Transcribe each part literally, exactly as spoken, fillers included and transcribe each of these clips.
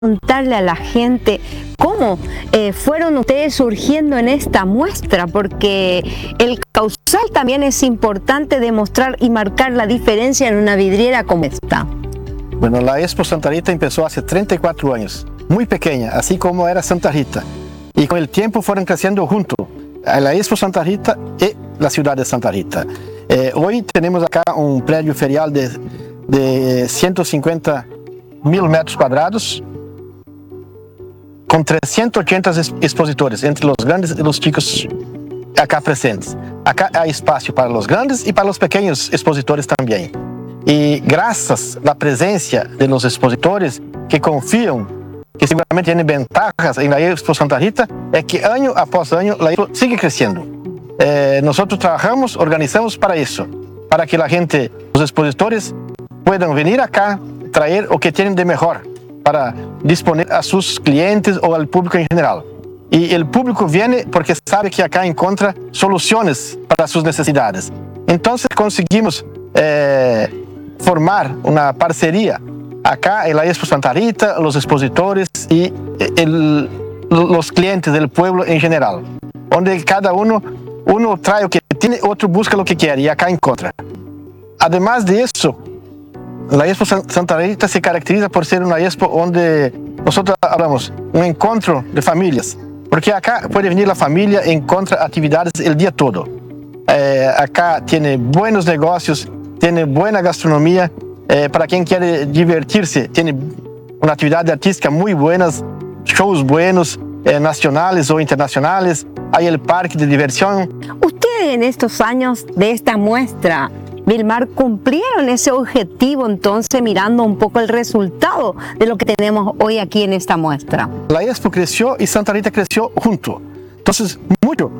contarle a la gente cómo eh, fueron ustedes surgiendo en esta muestra, porque el causal también es importante demostrar y marcar la diferencia en una vidriera como esta. Bueno, la Expo Santa Rita empezó hace treinta y cuatro años, muy pequeña, así como era Santa Rita, y con el tiempo fueron creciendo juntos, la Expo Santa Rita y la ciudad de Santa Rita. Eh, hoy tenemos acá un predio ferial de, de ciento cincuenta mil metros cuadrados, con trescientos ochenta expositores, entre los grandes y los chicos acá presentes. Acá hay espacio para los grandes y para los pequeños expositores también. Y gracias a la presencia de los expositores que confían, que seguramente tienen ventajas en la Expo Santa Rita, es que año após año la Expo sigue creciendo. Eh, nosotros trabajamos, organizamos para eso, para que la gente, los expositores, puedan venir acá, traer lo que tienen de mejor, para disponer a sus clientes o al público en general. Y el público viene porque sabe que acá encuentra soluciones para sus necesidades. Entonces conseguimos eh, formar una parcería acá en la Expo Santa Rita, los expositores y el, los clientes del pueblo en general, donde cada uno, uno trae lo que tiene, otro busca lo que quiere y acá encuentra. Además de eso, la Expo Santa Rita se caracteriza por ser una expo donde nosotros hablamos un encuentro de familias, porque acá puede venir la familia y encuentra actividades el día todo. Eh, acá tiene buenos negocios, tiene buena gastronomía, eh, para quien quiere divertirse, tiene una actividad artística muy buenas, shows buenos, eh, nacionales o internacionales, hay el parque de diversión. Ustedes en estos años de esta muestra, Vilmar, ¿cumplieron ese objetivo entonces mirando un poco el resultado de lo que tenemos hoy aquí en esta muestra? La Expo creció y Santa Rita creció junto. Entonces, mucho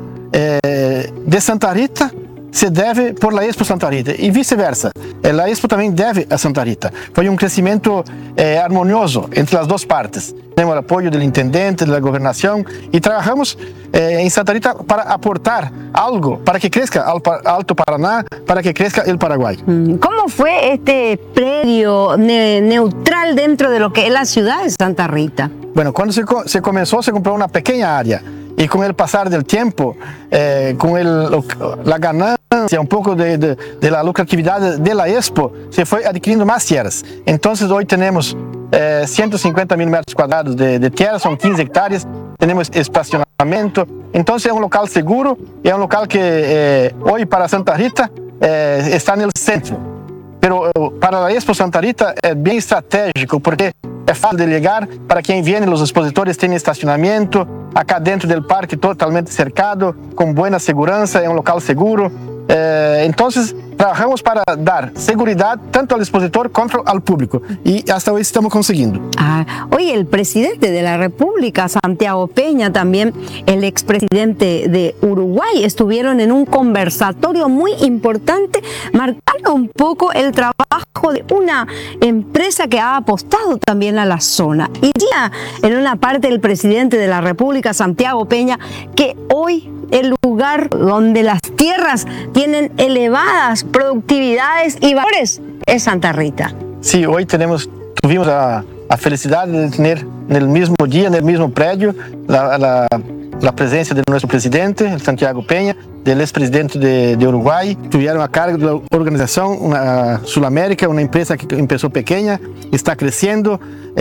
eh, de Santa Rita se debe por la Expo Santa Rita y viceversa. La Expo también debe a Santa Rita. Fue un crecimiento eh, armonioso entre las dos partes. Tenemos el apoyo del intendente, de la gobernación y trabajamos eh, en Santa Rita para aportar algo, para que crezca Alto Paraná, para que crezca el Paraguay. ¿Cómo fue este predio ne neutral dentro de lo que es la ciudad de Santa Rita? Bueno, cuando se, se comenzó se compró una pequeña área y con el pasar del tiempo, eh, con el, la ganancia, un poco de, de, de la lucratividad de la Expo, se fue adquiriendo más tierras. Entonces hoy tenemos eh, ciento cincuenta mil metros cuadrados de, de tierra, son quince hectáreas, tenemos estacionamiento. Entonces es un local seguro y es un local que eh, hoy para Santa Rita eh, está en el centro. Pero eh, para la Expo Santa Rita es bien estratégico porque é fácil de llegar, para quien viene, los expositores tienen estacionamiento, acá dentro del parque totalmente cercado, con buena seguridad, es un local seguro. Eh, entonces, trabajamos para dar seguridad tanto al expositor como al público y hasta hoy estamos consiguiendo. Ah, hoy el presidente de la República, Santiago Peña, también el expresidente de Uruguay, estuvieron en un conversatorio muy importante marcando un poco el trabajo de una empresa que ha apostado también a la zona. Y ya en una parte el presidente de la República, Santiago Peña, que hoy el lugar donde las tierras tienen elevadas productividades y valores es Santa Rita. Sí, hoy tenemos, tuvimos la, la felicidad de tener en el mismo día, en el mismo predio, la, la, la presencia de nuestro presidente, el Santiago Peña, del expresidente de, de Uruguay. Tuvieron a cargo de la organización una Sudamérica, una empresa que empezó pequeña, está creciendo,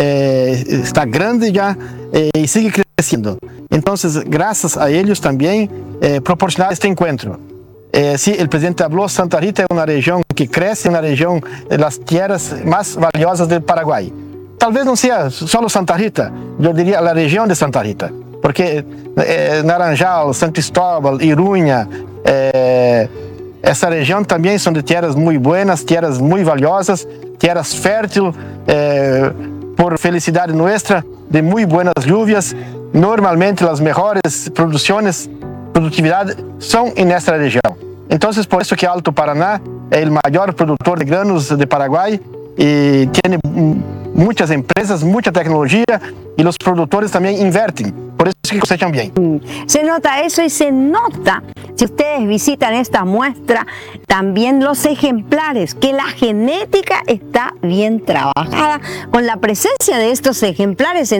eh, está grande ya eh, y sigue creciendo. Entonces, gracias a ellos también eh, proporcionar este encuentro. Eh, sí, el presidente habló, Santa Rita es una región que crece, una región de las tierras más valiosas del Paraguay. Tal vez no sea solo Santa Rita, yo diría la región de Santa Rita, porque eh, Naranjal, Santo Cristóbal, Iruña, eh, esa región también son de tierras muy buenas, tierras muy valiosas, tierras fértiles, eh, por felicidad nuestra, de muy buenas lluvias. Normalmente las mejores producciones, productividad son en esta región. Entonces, por eso que Alto Paraná es el mayor productor de granos de Paraguay y tiene muchas empresas, mucha tecnología y los productores también invierten, Por eso es que cosechan bien. Se nota eso y se nota, si ustedes visitan esta muestra, también los ejemplares, que la genética está bien trabajada con la presencia de estos ejemplares en